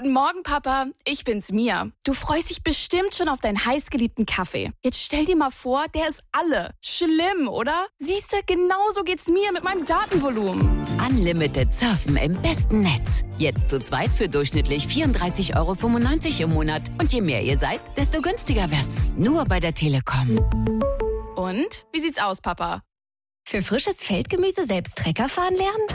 Guten Morgen, Papa. Ich bin's, Mia. Du freust dich bestimmt schon auf deinen heißgeliebten Kaffee. Jetzt stell dir mal vor, der ist alle. Schlimm, oder? Siehste, genauso geht's mir mit meinem Datenvolumen. Unlimited surfen im besten Netz. Jetzt zu zweit für durchschnittlich 34,95 € im Monat. Und je mehr ihr seid, desto günstiger wird's. Nur bei der Telekom. Und? Wie sieht's aus, Papa? Für frisches Feldgemüse selbst Trecker fahren lernen?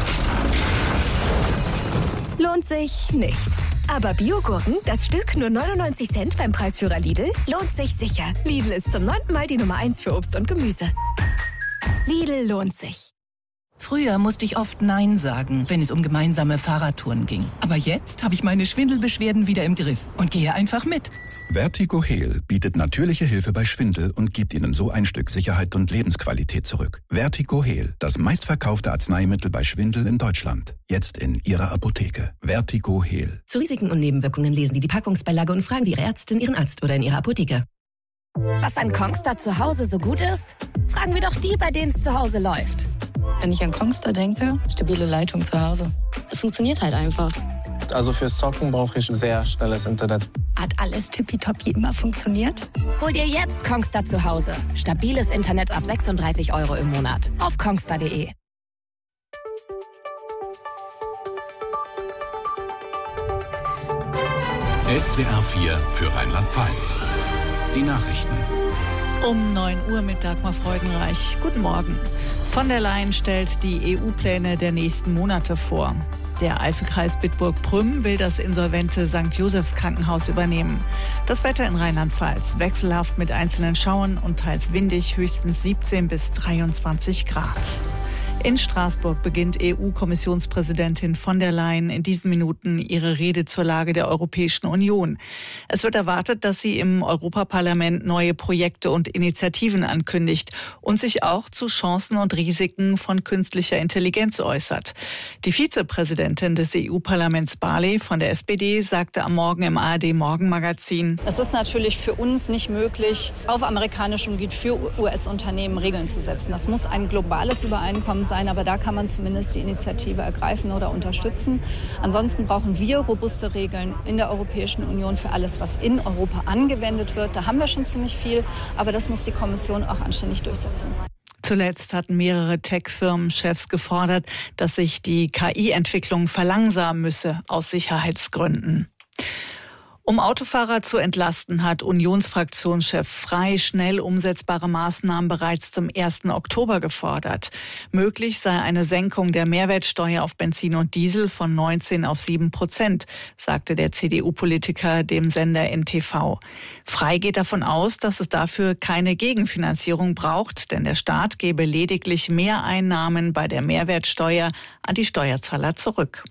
Lohnt sich nicht. Aber Biogurken, das Stück nur 99 Cent beim Preisführer Lidl, lohnt sich sicher. Lidl ist zum 9. Mal die Nummer 1 für Obst und Gemüse. Lidl lohnt sich. Früher musste ich oft Nein sagen, wenn es um gemeinsame Fahrradtouren ging. Aber jetzt habe ich meine Schwindelbeschwerden wieder im Griff und gehe einfach mit. Vertigo Heal bietet natürliche Hilfe bei Schwindel und gibt Ihnen so ein Stück Sicherheit und Lebensqualität zurück. Vertigo Heal, das meistverkaufte Arzneimittel bei Schwindel in Deutschland. Jetzt in Ihrer Apotheke. Vertigo Heal. Zu Risiken und Nebenwirkungen lesen Sie die Packungsbeilage und fragen Sie Ihre Ärztin, Ihren Arzt oder in Ihrer Apotheke. Was an Kongstar zu Hause so gut ist? Fragen wir doch die, bei denen es zu Hause läuft. Wenn ich an Kongstar denke, stabile Leitung zu Hause. Es funktioniert halt einfach. Also fürs Zocken brauche ich sehr schnelles Internet. Hat alles tippitoppi immer funktioniert? Hol dir jetzt Kongstar zu Hause. Stabiles Internet ab 36 € im Monat. Auf kongstar.de. SWR 4 für Rheinland-Pfalz. Die Nachrichten. Um 9 Uhr mit Dagmar Freudenreich. Guten Morgen. Von der Leyen stellt die EU-Pläne der nächsten Monate vor. Der Eifelkreis Bitburg-Prüm will das insolvente St. Josephs Krankenhaus übernehmen. Das Wetter in Rheinland-Pfalz wechselhaft mit einzelnen Schauern und teils windig, höchstens 17 bis 23 Grad. In Straßburg beginnt EU-Kommissionspräsidentin von der Leyen in diesen Minuten ihre Rede zur Lage der Europäischen Union. Es wird erwartet, dass sie im Europaparlament neue Projekte und Initiativen ankündigt und sich auch zu Chancen und Risiken von künstlicher Intelligenz äußert. Die Vizepräsidentin des EU-Parlaments Barley von der SPD sagte am Morgen im ARD-Morgenmagazin: Es ist natürlich für uns nicht möglich, auf amerikanischem Gebiet für US-Unternehmen Regeln zu setzen. Das muss ein globales Übereinkommen sein, aber da kann man zumindest die Initiative ergreifen oder unterstützen. Ansonsten brauchen wir robuste Regeln in der Europäischen Union für alles, was in Europa angewendet wird. Da haben wir schon ziemlich viel, aber das muss die Kommission auch anständig durchsetzen. Zuletzt hatten mehrere Tech-Firmenchefs gefordert, dass sich die KI-Entwicklung verlangsamen müsse aus Sicherheitsgründen. Um Autofahrer zu entlasten, hat Unionsfraktionschef Frey schnell umsetzbare Maßnahmen bereits zum 1. Oktober gefordert. Möglich sei eine Senkung der Mehrwertsteuer auf Benzin und Diesel von 19 auf 7%, sagte der CDU-Politiker dem Sender NTV. Frey geht davon aus, dass es dafür keine Gegenfinanzierung braucht, denn der Staat gebe lediglich Mehreinnahmen bei der Mehrwertsteuer an die Steuerzahler zurück.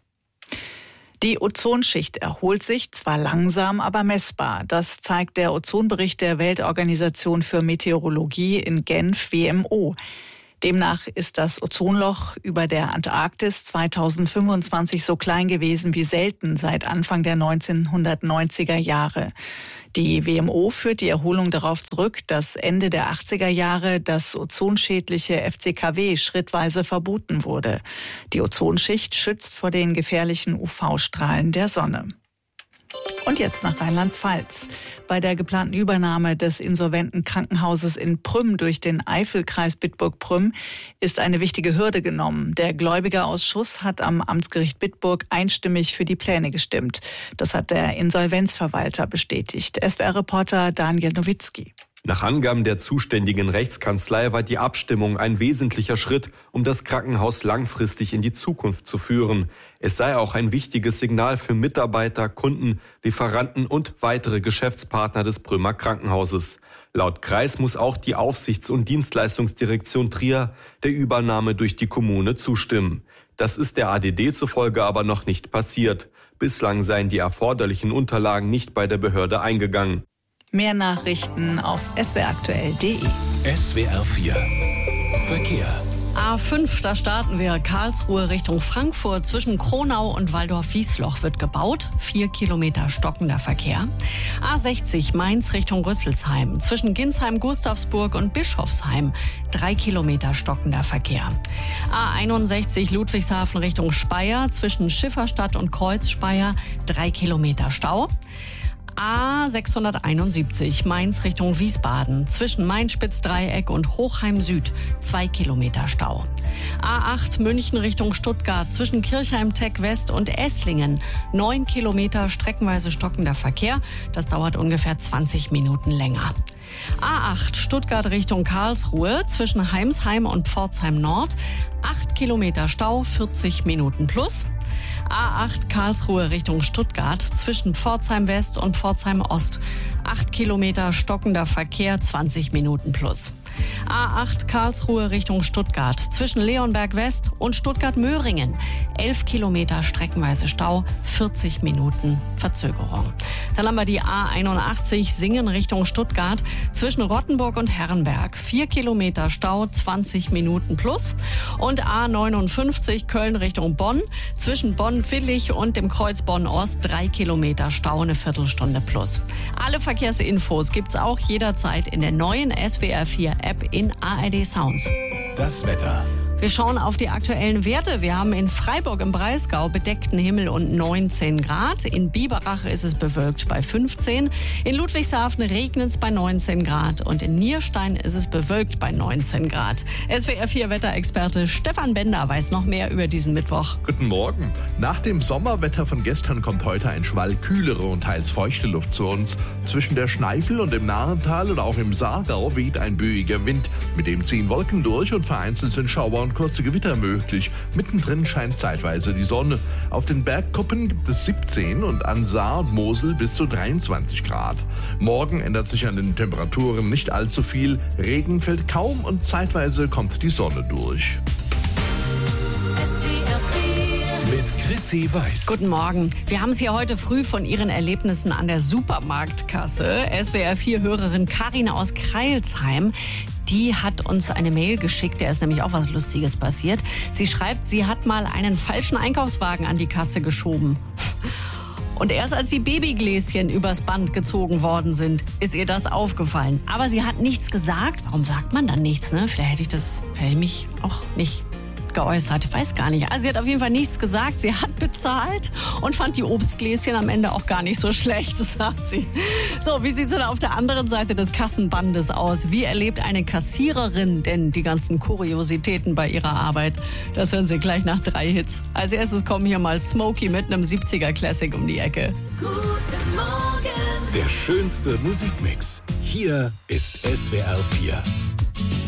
Die Ozonschicht erholt sich, zwar langsam, aber messbar. Das zeigt der Ozonbericht der Weltorganisation für Meteorologie in Genf, WMO. Demnach ist das Ozonloch über der Antarktis 2025 so klein gewesen wie selten seit Anfang der 1990er Jahre. Die WMO führt die Erholung darauf zurück, dass Ende der 80er Jahre das ozonschädliche FCKW schrittweise verboten wurde. Die Ozonschicht schützt vor den gefährlichen UV-Strahlen der Sonne. Und jetzt nach Rheinland-Pfalz. Bei der geplanten Übernahme des insolventen Krankenhauses in Prüm durch den Eifelkreis Bitburg-Prüm ist eine wichtige Hürde genommen. Der Gläubigerausschuss hat am Amtsgericht Bitburg einstimmig für die Pläne gestimmt. Das hat der Insolvenzverwalter bestätigt. SWR-Reporter Daniel Nowitzki. Nach Angaben der zuständigen Rechtskanzlei war die Abstimmung ein wesentlicher Schritt, um das Krankenhaus langfristig in die Zukunft zu führen. Es sei auch ein wichtiges Signal für Mitarbeiter, Kunden, Lieferanten und weitere Geschäftspartner des Prümer Krankenhauses. Laut Kreis muss auch die Aufsichts- und Dienstleistungsdirektion Trier der Übernahme durch die Kommune zustimmen. Das ist der ADD zufolge aber noch nicht passiert. Bislang seien die erforderlichen Unterlagen nicht bei der Behörde eingegangen. Mehr Nachrichten auf swraktuell.de. SWR 4 Verkehr. A5, da starten wir. Karlsruhe Richtung Frankfurt. Zwischen Kronau und Waldorf-Wiesloch wird gebaut. 4 Kilometer stockender Verkehr. A60 Mainz Richtung Rüsselsheim. Zwischen Ginsheim, Gustavsburg und Bischofsheim. 3 Kilometer stockender Verkehr. A61 Ludwigshafen Richtung Speyer. Zwischen Schifferstadt und Kreuzspeyer. 3 Kilometer Stau. A671 Mainz Richtung Wiesbaden. Zwischen Main-Spitz-Dreieck und Hochheim Süd 2 Kilometer Stau. A8 München Richtung Stuttgart. Zwischen Kirchheim-Tech West und Esslingen 9 Kilometer streckenweise stockender Verkehr. Das dauert ungefähr 20 Minuten länger. A8 Stuttgart Richtung Karlsruhe. Zwischen Heimsheim und Pforzheim Nord 8 Kilometer Stau, 40 Minuten plus. A8 Karlsruhe Richtung Stuttgart. Zwischen Pforzheim West und Pforzheim Ost 8 Kilometer stockender Verkehr, 20 Minuten plus. A8 Karlsruhe Richtung Stuttgart. Zwischen Leonberg West und Stuttgart-Möhringen 11 Kilometer streckenweise Stau, 40 Minuten Verzögerung. Dann haben wir die A81 Singen Richtung Stuttgart. Zwischen Rottenburg und Herrenberg 4 Kilometer Stau, 20 Minuten plus. Und A59 Köln Richtung Bonn. Zwischen Bonn-Villig und dem Kreuz Bonn-Ost 3 Kilometer Stau, eine Viertelstunde plus. Alle Verkehrsinfos gibt's auch jederzeit in der neuen SWR4-App in ARD Sounds. Das Wetter. Wir schauen auf die aktuellen Werte. Wir haben in Freiburg im Breisgau bedeckten Himmel und 19 Grad. In Biberach ist es bewölkt bei 15. In Ludwigshafen regnet es bei 19 Grad. Und in Nierstein ist es bewölkt bei 19 Grad. SWR4-Wetterexperte Stefan Bender weiß noch mehr über diesen Mittwoch. Guten Morgen. Nach dem Sommerwetter von gestern kommt heute ein Schwall kühlere und teils feuchte Luft zu uns. Zwischen der Schneifel und dem Nahental und auch im Saargau weht ein böiger Wind. Mit dem ziehen Wolken durch und vereinzelt sind Schauer und kurze Gewitter möglich. Mittendrin scheint zeitweise die Sonne. Auf den Bergkuppen gibt es 17 und an Saar und Mosel bis zu 23 Grad. Morgen ändert sich an den Temperaturen nicht allzu viel. Regen fällt kaum und zeitweise kommt die Sonne durch. Mit Chrissy Weiß. Guten Morgen. Wir haben es hier heute früh von Ihren Erlebnissen an der Supermarktkasse. SWR4-Hörerin Karina aus Kreilsheim, die hat uns eine Mail geschickt, der ist nämlich auch was Lustiges passiert. Sie schreibt, sie hat mal einen falschen Einkaufswagen an die Kasse geschoben. Und erst als die Babygläschen übers Band gezogen worden sind, ist ihr das aufgefallen. Aber sie hat nichts gesagt. Warum sagt man dann nichts, ne? Vielleicht hätte ich mich auch nicht geäußert. Ich weiß gar nicht. Also sie hat auf jeden Fall nichts gesagt. Sie hat bezahlt und fand die Obstgläschen am Ende auch gar nicht so schlecht, sagt sie. So, wie sieht's denn auf der anderen Seite des Kassenbandes aus? Wie erlebt eine Kassiererin denn die ganzen Kuriositäten bei ihrer Arbeit? Das hören Sie gleich nach 3 Hits. Als erstes kommen hier mal Smokey mit einem 70er Classic um die Ecke. Guten Morgen. Der schönste Musikmix. Hier ist SWR4.